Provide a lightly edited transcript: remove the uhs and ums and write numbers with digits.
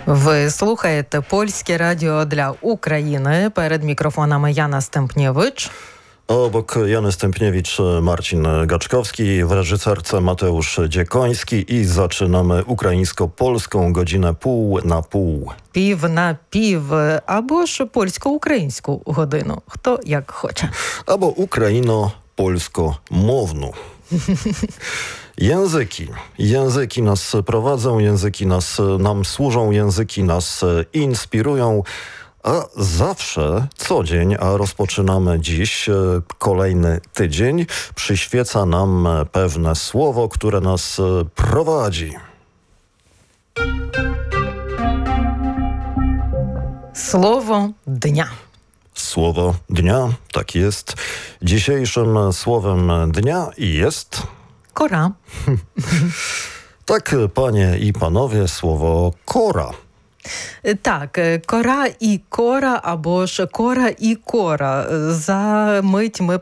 Ви слухаєте Польське радіо для України. Перед мікрофонами Jana Stępniewicz. Obok Jany Stępniewicz, Marcin Gaczkowski, w reżyserce Mateusz Dziekoński i zaczynamy ukraińsko-polską godzinę pół na pół. Пів на пів, або ж польсько-українську годину. Хто як хоче. Albo ukraino-polsko-mowną. Języki nas prowadzą, języki nam służą, języki nas inspirują. A zawsze, co dzień, a rozpoczynamy dziś kolejny tydzień, przyświeca nam pewne słowo, które nas prowadzi. Słowo dnia. Słowo dnia, tak jest. Dzisiejszym słowem dnia jest... Kora. Tak, panie i panowie, słowo kora. Так, кора і кора, або ж кора і кора. За мить ми